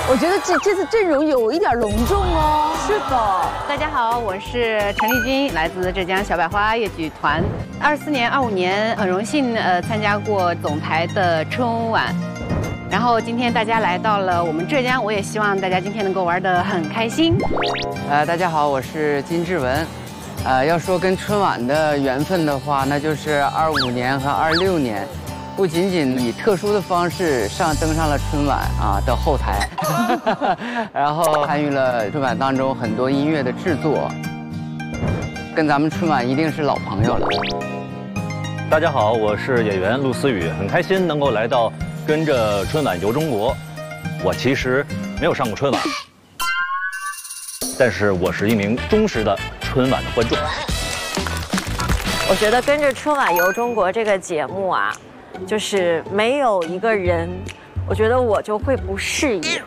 我觉得这次阵容有一点隆重哦。 是的，大家好，我是陈丽君，来自浙江小百花越剧团。24年、25年很荣幸参加过总台的春晚，然后今天大家来到了我们浙江，我也希望大家今天能够玩得很开心。 大家好，我是金志文。要说跟春晚的缘分的话，那就是25年和26年。 不仅仅以特殊的方式登上了春晚的后台，然后参与了春晚当中很多音乐的制作，跟咱们春晚一定是老朋友了。 大家好，我是演员陆思雨，很开心能够来到跟着春晚游中国。我其实没有上过春晚，但是我是一名忠实的春晚的观众。 我觉得跟着春晚游中国这个节目啊。 就是没有一个人，我觉得我就会不适应。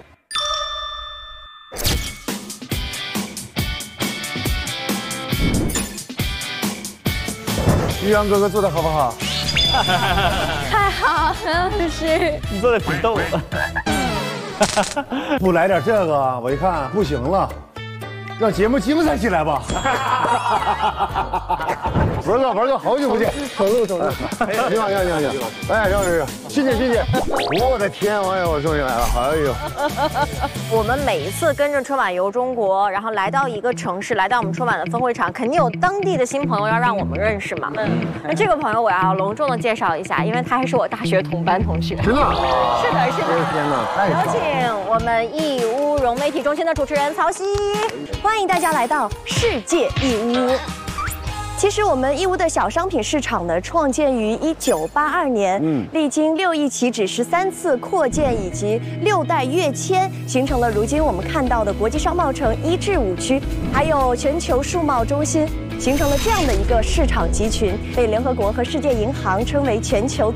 玉阳哥哥做的好不好？ 太好了，是。 你做的挺逗。 不来点这个，我一看不行了，让节目精彩起来吧。文哥，好久不见，走路。你好，哎，赵师，谢谢。我的天，我终于来了，哎呦！ 我们每一次跟着春晚游中国，然后来到一个城市，来到我们春晚的分会场，肯定有当地的新朋友要让我们认识嘛。那这个朋友我要隆重的介绍一下，因为他还是我大学同班同学。 真的？ 是的。 天哪，太有请我们义乌融媒体中心的主持人曹曦，欢迎大家来到世界义乌。 其实我们义乌的小商品市场呢，创建于1982年，历经6亿起址13次扩建以及6代跃迁，形成了如今我们看到的国际商贸城1至5区，还有全球数贸中心，形成了这样的一个市场集群，被联合国和世界银行称为全球